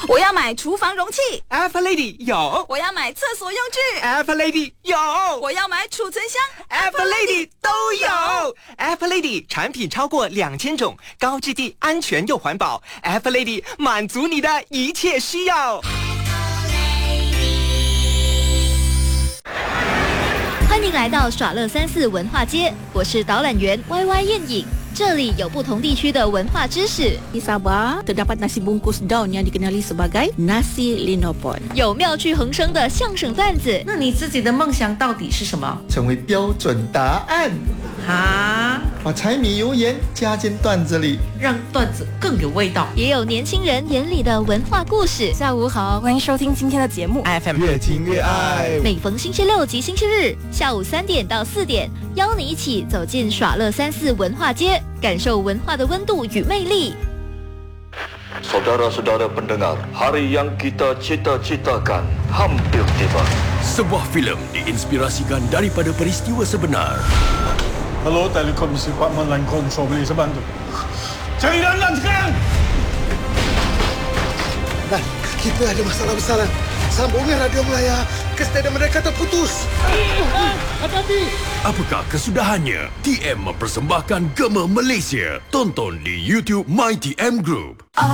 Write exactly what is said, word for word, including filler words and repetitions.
我要买厨房容器 F Lady 有， 我要买厕所用具 F Lady 有， 我要买储存箱 F Lady 都有。F Lady 产品超过两千种，高质地、安全又环保。F Lady 满足你的一切需要。 欢迎来到耍乐三四文化街，我是导览员 Y Y 燕影。这里有不同地区的文化知识， Di Sabah terdapat nasi bungkus daun yang dikenali sebagai nasi linopon。 有妙趣横生的相声段子， 那你自己的梦想到底是什么？ 成为标准答案。 啊， 把柴米油盐加进段子里， 让段子更有味道。 也有年轻人眼里的文化故事。 下午好，欢迎收听今天的节目 F M 越听越爱。 每逢星期六及星期日下午三点到四点，邀你一起走进耍乐三四文化街，感受文化的温度与魅力。 Saudara-saudara pendengar, hari yang kita cita-citakan hampir tiba. Sebuah filem diinspirasikan daripada peristiwa sebenar. Hello, Telekomisi Department Line Control, boleh saya bantu? Cari Lan sekarang! Lan, kita ada masalah besar, Lan. Sambungan radio Melaya ke stadium mereka terputus. Hati-hati! Apakah kesudahannya? T M mempersembahkan Gema Malaysia. Tonton di YouTube My T M Group.